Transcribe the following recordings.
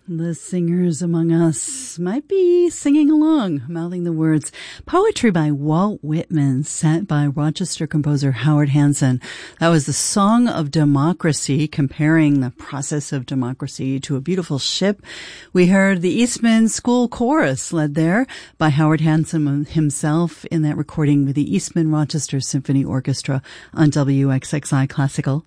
The singers among us might be singing along, mouthing the words. Poetry by Walt Whitman, set by Rochester composer Howard Hanson. That was the Song of Democracy, comparing the process of democracy to a beautiful ship. We heard the Eastman School Chorus, led there by Howard Hanson himself in that recording with the Eastman Rochester Symphony Orchestra on WXXI Classical.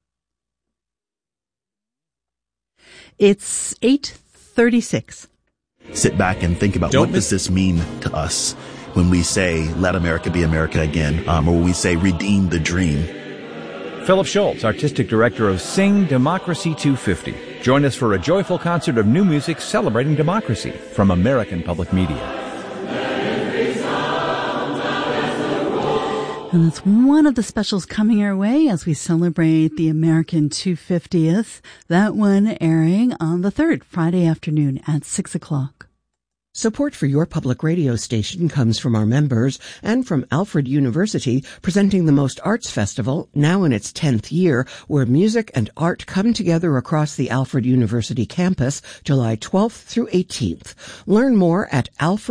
It's 8:36. Sit back and think about what does this mean to us when we say, let America be America again, or when we say, redeem the dream. Philip Schultz, Artistic Director of Sing Democracy 250. Join us for a joyful concert of new music celebrating democracy from American Public Media. And that's one of the specials coming our way as we celebrate the American 250th. That one airing on the 3rd, Friday afternoon at 6 o'clock. Support for your public radio station comes from our members and from Alfred University, presenting the Most Arts Festival, now in its 10th year, where music and art come together across the Alfred University campus, July 12th through 18th. Learn more at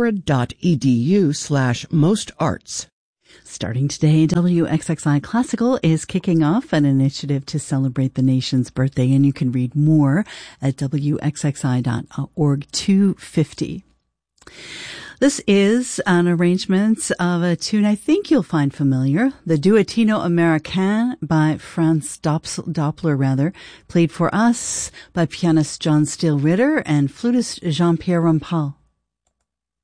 alfred.edu/mostarts. Starting today, WXXI Classical is kicking off an initiative to celebrate the nation's birthday, and you can read more at wxxi.org/250. This is an arrangement of a tune I think you'll find familiar, the Duettino Americain by Franz Doppler, played for us by pianist John Steele Ritter and flutist Jean-Pierre Rampal.